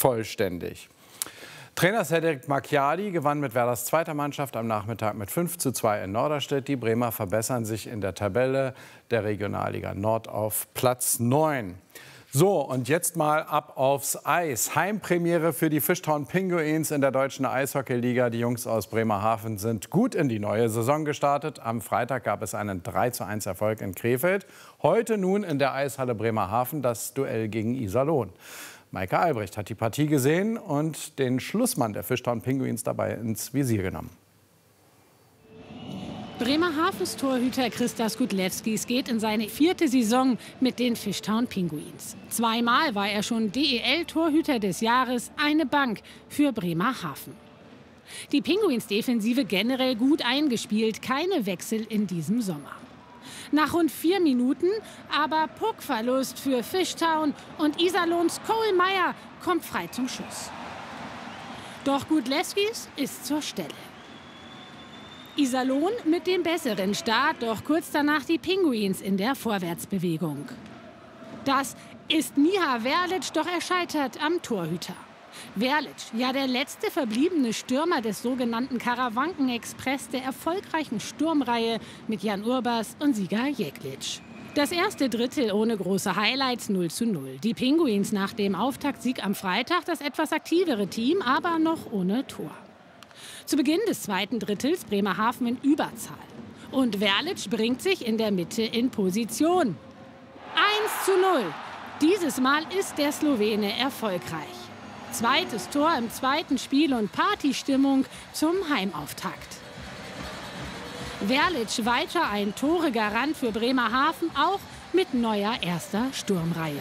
vollständig. Trainer Cedric Macchiadi gewann mit Werders zweiter Mannschaft am Nachmittag mit 5:2 in Norderstedt. Die Bremer verbessern sich in der Tabelle der Regionalliga Nord auf Platz 9. So, und jetzt mal ab aufs Eis. Heimpremiere für die Fishtown Pinguins in der deutschen Eishockeyliga. Die Jungs aus Bremerhaven sind gut in die neue Saison gestartet. Am Freitag gab es einen 3:1 Erfolg in Krefeld. Heute nun in der Eishalle Bremerhaven das Duell gegen Iserlohn. Maike Albrecht hat die Partie gesehen und den Schlussmann der Fishtown Pinguins dabei ins Visier genommen. Bremerhavens Torhüter Christas Gudlewskis geht in seine 4. Saison mit den Fishtown Pinguins. Zweimal war er schon DEL-Torhüter des Jahres, eine Bank für Bremerhaven. Die Pinguins-Defensive generell gut eingespielt, keine Wechsel in diesem Sommer. Nach rund 4 Minuten aber Puckverlust für Fishtown und Iserlohns Cole Meyer kommt frei zum Schuss. Doch Gudlewskis ist zur Stelle. Iserlohn mit dem besseren Start, doch kurz danach die Pinguins in der Vorwärtsbewegung. Das ist Miha Verlic, doch er scheitert am Torhüter. Verlic, ja der letzte verbliebene Stürmer des sogenannten Karawanken-Express der erfolgreichen Sturmreihe mit Jan Urbas und Sieger Jeklic. Das erste Drittel ohne große Highlights 0:0. Die Pinguins nach dem Auftaktsieg am Freitag das etwas aktivere Team, aber noch ohne Tor. Zu Beginn des zweiten Drittels Bremerhaven in Überzahl. Und Verlic bringt sich in der Mitte in Position. 1:0. Dieses Mal ist der Slowene erfolgreich. Zweites Tor im zweiten Spiel und Partystimmung zum Heimauftakt. Verlic weiter ein Toregarant für Bremerhaven, auch mit neuer erster Sturmreihe.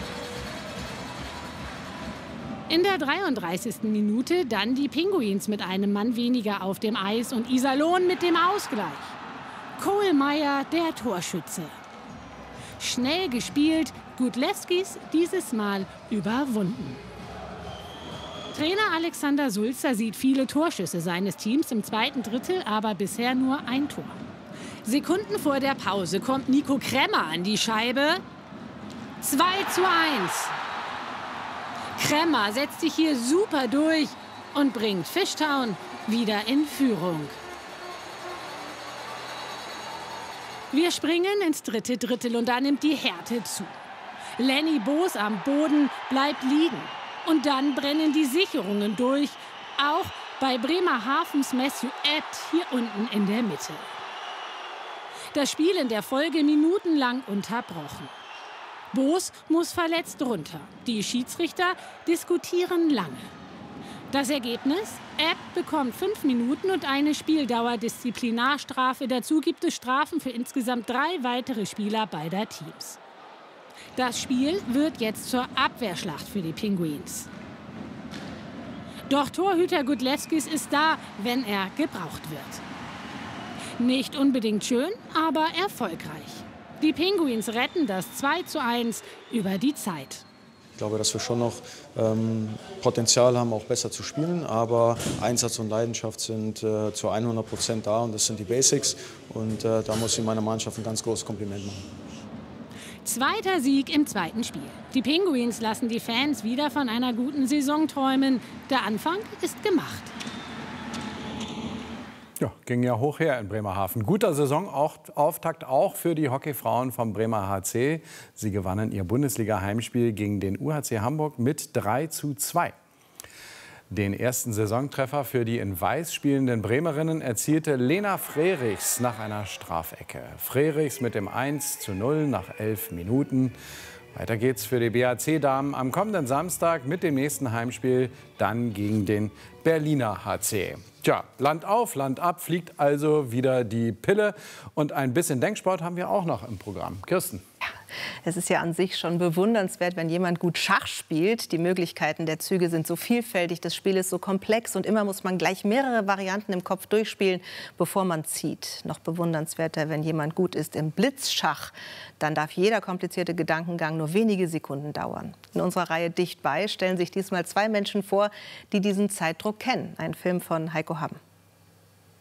In der 33. Minute dann die Pinguins mit einem Mann weniger auf dem Eis und Iserlohn mit dem Ausgleich. Cole Meyer, der Torschütze. Schnell gespielt, Gudlewskis dieses Mal überwunden. Trainer Alexander Sulzer sieht viele Torschüsse seines Teams im zweiten Drittel, aber bisher nur ein Tor. Sekunden vor der Pause kommt Nico Kremmer an die Scheibe. 2:1. Kremmer setzt sich hier super durch und bringt Fishtown wieder in Führung. Wir springen ins dritte Drittel und da nimmt die Härte zu. Lenny Boos am Boden bleibt liegen. Und dann brennen die Sicherungen durch, auch bei Bremerhavens Matthew Ed hier unten in der Mitte. Das Spiel in der Folge minutenlang unterbrochen. Boos muss verletzt runter. Die Schiedsrichter diskutieren lange. Das Ergebnis? Ed bekommt 5 Minuten und eine Spieldauer-Disziplinarstrafe. Dazu gibt es Strafen für insgesamt 3 weitere Spieler beider Teams. Das Spiel wird jetzt zur Abwehrschlacht für die Pinguins. Doch Torhüter Gudlewskis ist da, wenn er gebraucht wird. Nicht unbedingt schön, aber erfolgreich. Die Pinguins retten das 2:1 über die Zeit. Ich glaube, dass wir schon noch Potenzial haben, auch besser zu spielen. Aber Einsatz und Leidenschaft sind zu 100% da und das sind die Basics. Und da muss ich meiner Mannschaft ein ganz großes Kompliment machen. Zweiter Sieg im zweiten Spiel. Die Pinguins lassen die Fans wieder von einer guten Saison träumen. Der Anfang ist gemacht. Ja, ging ja hoch her in Bremerhaven. Guter Saisonauftakt auch für die Hockeyfrauen vom Bremer HC. Sie gewannen ihr Bundesliga-Heimspiel gegen den UHC Hamburg mit 3:2. Den ersten Saisontreffer für die in Weiß spielenden Bremerinnen erzielte Lena Frerichs nach einer Strafecke. Frerichs mit dem 1:0 nach 11 Minuten. Weiter geht's für die BHC-Damen am kommenden Samstag mit dem nächsten Heimspiel, dann gegen den Berliner HC. Tja, Land auf, Land ab, fliegt also wieder die Pille. Und ein bisschen Denksport haben wir auch noch im Programm. Kirsten. Es ist ja an sich schon bewundernswert, wenn jemand gut Schach spielt. Die Möglichkeiten der Züge sind so vielfältig, das Spiel ist so komplex und immer muss man gleich mehrere Varianten im Kopf durchspielen, bevor man zieht. Noch bewundernswerter, wenn jemand gut ist im Blitzschach, dann darf jeder komplizierte Gedankengang nur wenige Sekunden dauern. In unserer Reihe Dicht bei stellen sich diesmal 2 Menschen vor, die diesen Zeitdruck kennen. Ein Film von Heiko Hamm.